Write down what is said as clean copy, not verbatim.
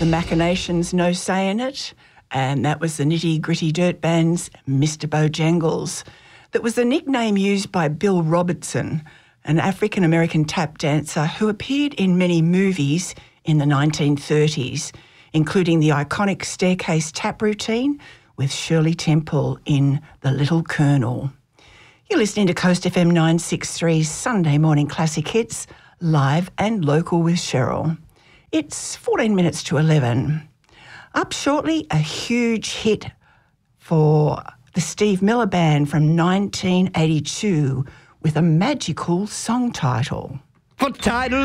The Machinations, No Say in It, and that was the Nitty Gritty Dirt Band's Mr. Bojangles. That was the nickname used by Bill Robertson, an African-American tap dancer who appeared in many movies in the 1930s, including the iconic staircase tap routine with Shirley Temple in The Little Colonel. You're listening to Coast FM 963's Sunday Morning Classic Hits, live and local with Cheryl. It's 14 minutes to 11. Up shortly, a huge hit for the Steve Miller Band from 1982 with a magical song title. For title